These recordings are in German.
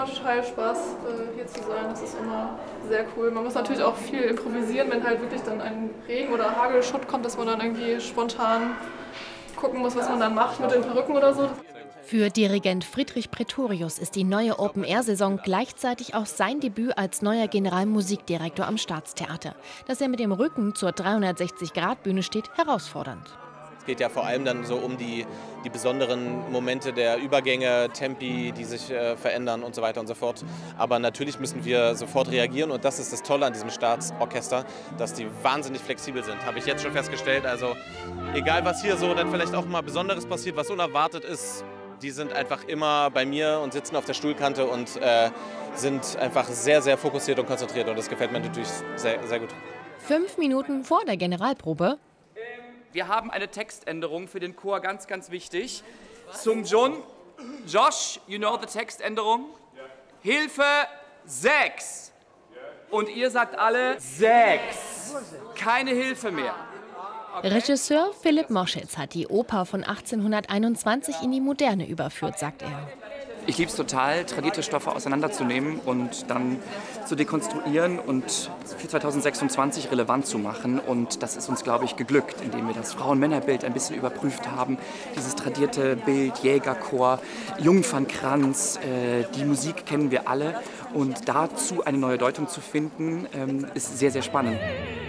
total Spaß, hier zu sein. Das ist immer sehr cool. Man muss natürlich auch viel improvisieren, wenn halt wirklich dann ein Regen- oder Hagelschutt kommt, dass man dann irgendwie spontan gucken muss, was man dann macht mit den Perücken oder so. Für Dirigent Friedrich Pretorius ist die neue Open-Air-Saison gleichzeitig auch sein Debüt als neuer Generalmusikdirektor am Staatstheater. Dass er mit dem Rücken zur 360-Grad-Bühne steht, herausfordernd. Es geht ja vor allem dann so um die besonderen Momente der Übergänge, Tempi, die sich verändern und so weiter und so fort. Aber natürlich müssen wir sofort reagieren und das ist das Tolle an diesem Staatsorchester, dass die wahnsinnig flexibel sind, habe ich jetzt schon festgestellt. Also egal, was hier so dann vielleicht auch mal Besonderes passiert, was unerwartet ist, die sind einfach immer bei mir und sitzen auf der Stuhlkante und sind einfach sehr, sehr fokussiert und konzentriert und das gefällt mir natürlich sehr, sehr gut. 5 Minuten vor der Generalprobe. Wir haben eine Textänderung für den Chor, ganz, ganz wichtig. Sung Jun, Josh, you know the Textänderung? Hilfe, 6. Und ihr sagt alle 6. Keine Hilfe mehr. Regisseur Philipp Moschitz hat die Oper von 1821 in die Moderne überführt, sagt er. Ich liebe es total, tradierte Stoffe auseinanderzunehmen und dann zu dekonstruieren und für 2026 relevant zu machen. Und das ist uns, glaube ich, geglückt, indem wir das Frauen-Männer-Bild ein bisschen überprüft haben. Dieses tradierte Bild, Jägerchor, Jungfernkranz, die Musik kennen wir alle. Und dazu eine neue Deutung zu finden, ist sehr, sehr spannend.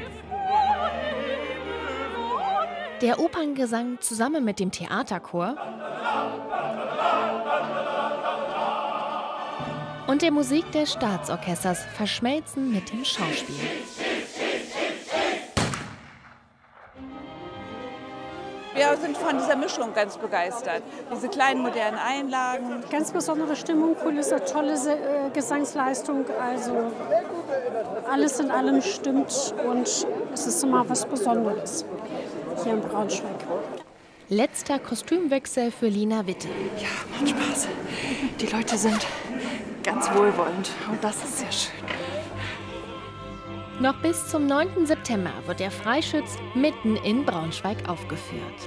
Der Operngesang zusammen mit dem Theaterchor und der Musik des Staatsorchesters verschmelzen mit dem Schauspiel. Wir sind von dieser Mischung ganz begeistert. Diese kleinen modernen Einlagen. Ganz besondere Stimmung, Kulisse, tolle Gesangsleistung. Also alles in allem stimmt und es ist immer was Besonderes hier in Braunschweig. Letzter Kostümwechsel für Lina Witte. Ja, macht Spaß. Die Leute sind ganz wohlwollend und das ist sehr schön. Noch bis zum 9. September wird der Freischütz mitten in Braunschweig aufgeführt.